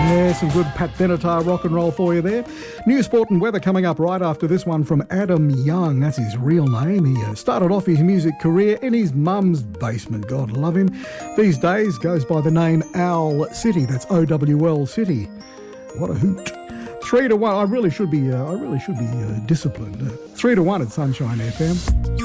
Yeah, some good Pat Benatar rock and roll for you there. New sport and weather coming up right after this one from Adam Young. That's his real name. He started off his music career in his mum's basement. God love him. These days goes by the name Owl City. That's OWL City. What a hoot. 3-1. I really should be disciplined. 3-1 at Sunshine FM.